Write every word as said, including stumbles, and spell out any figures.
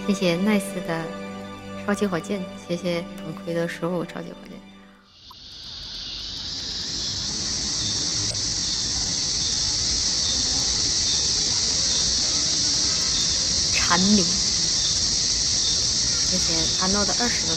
谢谢 nice 的超级火箭，谢谢腾葵的十五超级火箭。蝉鸣，谢谢阿诺的二十个